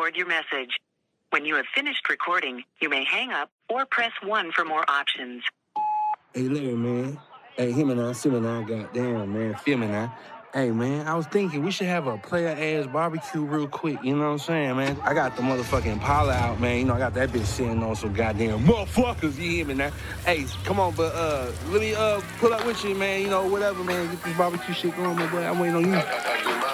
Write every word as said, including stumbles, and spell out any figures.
record your message. When you have finished recording, you may hang up or press one for more options. Hey, Larry, man. Hey, him and I, Sim and I, goddamn, man, filming now. Hey, man, I was thinking we should have a player-ass barbecue real quick, you know what I'm saying, man? I got the motherfucking Impala out, man. You know, I got that bitch sitting on some goddamn motherfuckers, you hear me now? Hey, come on, but uh, let me uh pull up with you, man, you know, whatever, man. Get this barbecue shit going, my boy. I'm waiting on you.